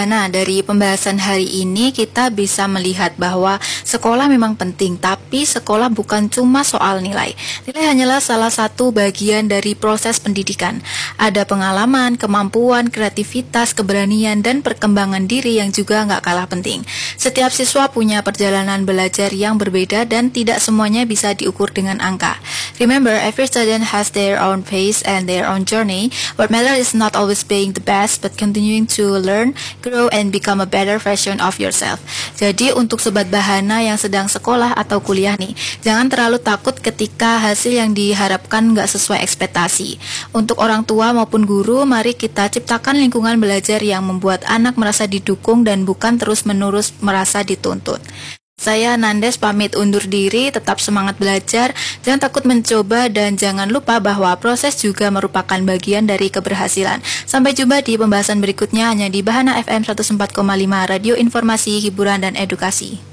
Nah, dari pembahasan hari ini kita bisa melihat bahwa sekolah memang penting, tapi sekolah bukan cuma soal nilai. Nilai hanyalah salah satu bagian dari proses pendidikan. Ada pengalaman, kemampuan, kreativitas, keberanian, dan perkembangan diri yang juga nggak kalah penting. Setiap siswa punya perjalanan belajar yang berbeda dan tidak semuanya bisa diukur dengan angka. Remember, every student has their own pace and their own journey. What matters is not always being the best, but continuing to learn, grow, and become a better version of yourself. Jadi untuk sobat bahana yang sedang sekolah atau kuliah nih, jangan terlalu takut ketika hasil yang diharapkan nggak sesuai ekspektasi. Untuk orang tua maupun guru, mari kita ciptakan lingkungan belajar yang membuat anak merasa didukung dan bukan terus-menerus merasa dituntut. Saya Nandes pamit undur diri, tetap semangat belajar, jangan takut mencoba, dan jangan lupa bahwa proses juga merupakan bagian dari keberhasilan. Sampai jumpa di pembahasan berikutnya hanya di Bahana FM 104,5 Radio Informasi, Hiburan, dan Edukasi.